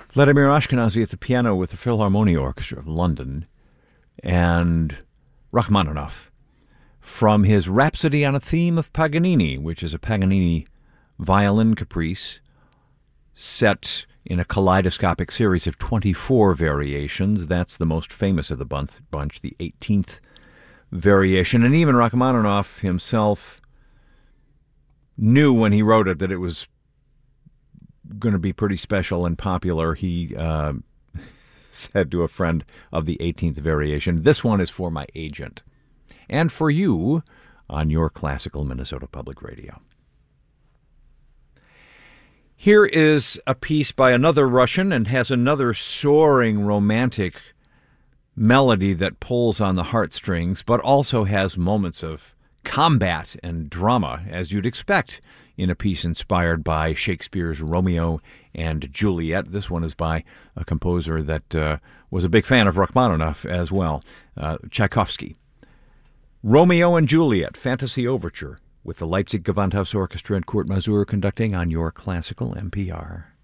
Vladimir Ashkenazy at the piano with the Philharmonia Orchestra of London, and Rachmaninoff from his Rhapsody on a Theme of Paganini, which is a Paganini violin caprice set in a kaleidoscopic series of 24 variations. That's the most famous of the bunch, the 18th variation. And even Rachmaninoff himself knew when he wrote it that it was going to be pretty special and popular. He said to a friend of the 18th variation, "This one is for my agent and for you on your classical Minnesota Public Radio." Here is a piece by another Russian and has another soaring romantic melody that pulls on the heartstrings, but also has moments of combat and drama, as you'd expect in a piece inspired by Shakespeare's Romeo and Juliet. This one is by a composer that was a big fan of Rachmaninoff as well, Tchaikovsky. Romeo and Juliet, Fantasy Overture, with the Leipzig Gewandhaus Orchestra and Kurt Masur conducting on your classical NPR.